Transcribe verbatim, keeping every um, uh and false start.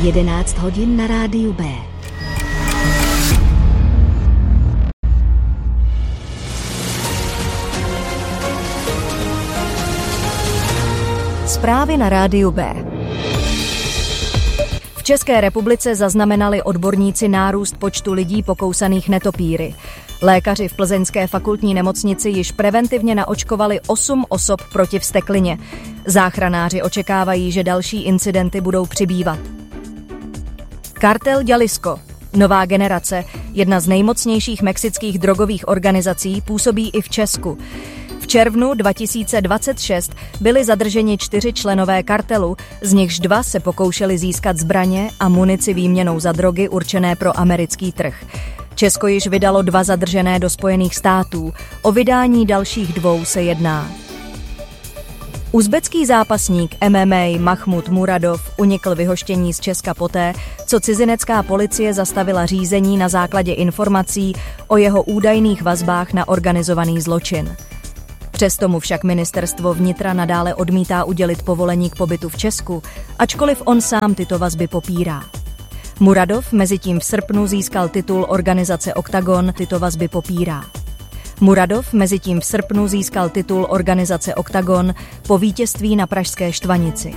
jedenáct hodin na rádiu B. Zprávy na rádiu B. V České republice zaznamenali odborníci nárůst počtu lidí pokousaných netopýry. Lékaři v plzeňské fakultní nemocnici již preventivně naočkovali osm osob proti vzteklině. Záchranáři očekávají, že další incidenty budou přibývat. Kartel Jalisco, nová generace, jedna z nejmocnějších mexických drogových organizací, působí i v Česku. V červnu dva tisíce dvacet šest byli zadrženi čtyři členové kartelu, z nichž dva se pokoušeli získat zbraně a munici výměnou za drogy určené pro americký trh. Česko již vydalo dva zadržené do Spojených států, o vydání dalších dvou se jedná. Uzbecký zápasník M M A Mahmud Muradov unikl vyhoštění z Česka poté, co cizinecká policie zastavila řízení na základě informací o jeho údajných vazbách na organizovaný zločin. Přesto mu však ministerstvo vnitra nadále odmítá udělit povolení k pobytu v Česku, ačkoliv on sám tyto vazby popírá. Muradov mezitím v srpnu získal titul organizace Oktagon, tyto vazby popírá. Muradov mezitím v srpnu získal titul organizace Oktagon po vítězství na pražské Štvanici.